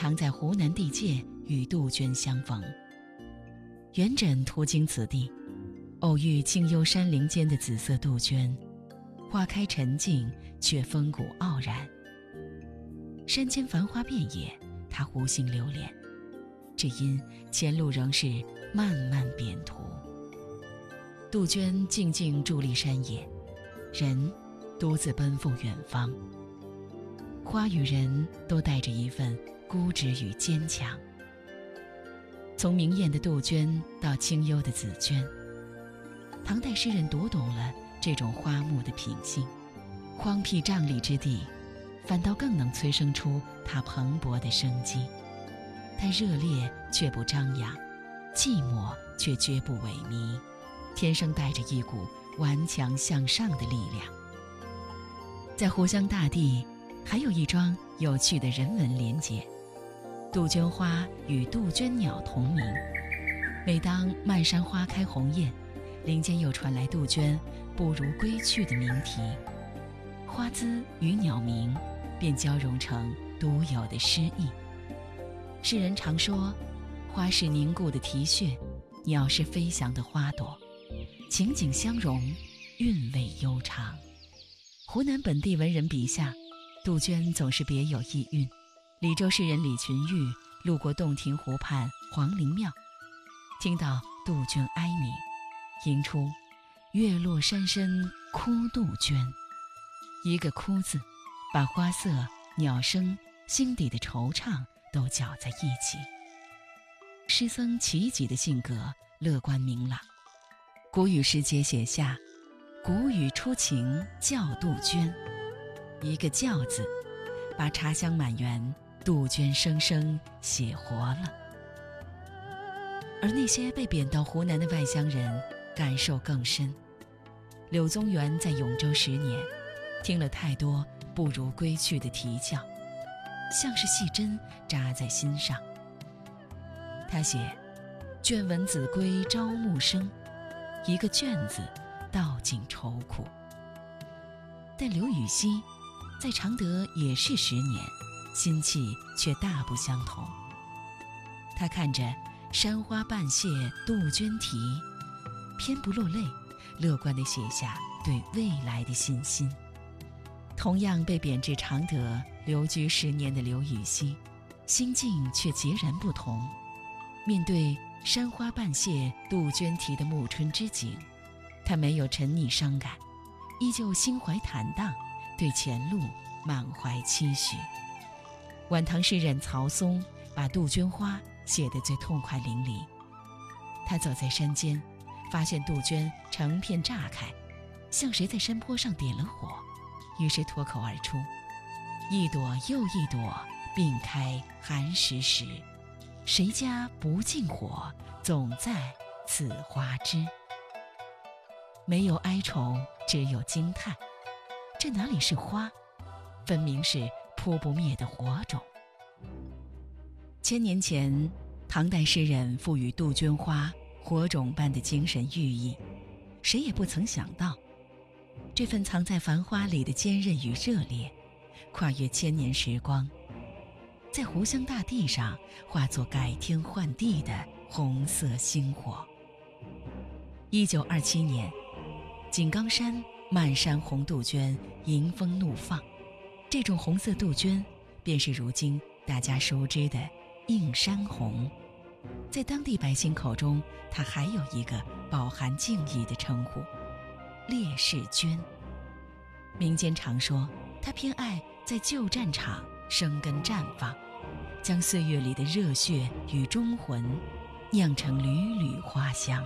常在湖南地界与杜鹃相逢。元稹途经此地，偶遇清幽山林间的紫色杜鹃，花开沉静，却风骨傲然。山间繁花遍野，他无心留恋，只因前路仍是漫漫biển途。杜鹃静静伫立山野，人独自奔赴远方。花与人都带着一份孤执与坚强。从明艳的杜鹃到清幽的紫鹃，唐代诗人读懂了这种花木的品性。荒僻瘴疠之地，反倒更能催生出它蓬勃的生机。它热烈却不张扬，寂寞却绝不萎靡，天生带着一股顽强向上的力量。在湖湘大地，还有一桩有趣的人文连结。杜鹃花与杜鹃鸟同名，每当漫山花开红艳，林间又传来杜鹃不如归去的鸣啼，花姿与鸟鸣便交融成独有的诗意。世人常说，花是凝固的啼血，鸟是飞翔的花朵，情景相融，韵味悠长。湖南本地文人笔下，杜鹃总是别有意蕴。李州诗人李群玉路过洞庭湖畔黄陵庙，听到杜鹃哀鸣，吟出月落山深哭杜鹃。一个哭字，把花色、鸟声、心底的惆怅都搅在一起。诗僧齐己的性格乐观明朗，古语诗节写下谷雨初晴叫杜鹃，一个叫字，把茶香满园、杜鹃声声写活了。而那些被贬到湖南的外乡人感受更深。柳宗元在永州10年，听了太多不如归去的啼叫，像是细针扎在心上。他写倦闻子规朝暮声，一个倦字道尽愁苦。但刘禹锡在常德也是10年，心气却大不相同。他看着山花半谢杜鹃啼，偏不落泪，乐观地写下对未来的信心。同样被贬至常德留居10年的刘禹锡，心境却截然不同。面对山花半谢杜鹃啼的暮春之景，他没有沉溺伤感，依旧心怀坦荡，对前路满怀期许。晚唐诗人曹嵩把杜鹃花写得最痛快淋漓。他走在山间，发现杜鹃成片炸开，像谁在山坡上点了火，于是脱口而出：一朵又一朵并开寒食时，谁家不禁火，总在此花枝。没有哀愁，只有惊叹，这哪里是花，分明是扑不灭的火种。1000年前，唐代诗人赋予杜鹃花火种般的精神寓意，谁也不曾想到，这份藏在繁花里的坚韧与热烈，跨越1000年时光，在湖湘大地上化作改天换地的红色星火。1927年，井冈山漫山红杜鹃迎风怒放，这种红色杜鹃便是如今大家熟知的映山红。在当地百姓口中，它还有一个饱含敬意的称呼——烈士鹃。民间常说，它偏爱在旧战场生根绽放，将岁月里的热血与忠魂酿成缕缕花香。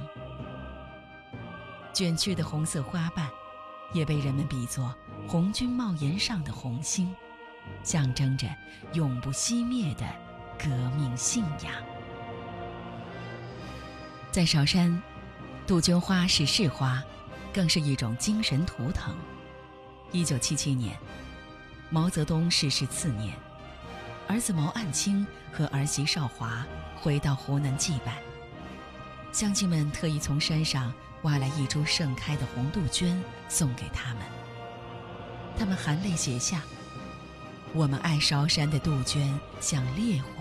卷曲的红色花瓣也被人们比作红军帽檐上的红星，象征着永不熄灭的革命信仰。在韶山，杜鹃花是市花，更是一种精神图腾。1977年，毛泽东逝世次年，儿子毛岸青和儿媳邵华回到湖南祭拜，乡亲们特意从山上挖来一株盛开的红杜鹃送给他们。他们含泪写下：我们爱韶山的杜鹃像烈火，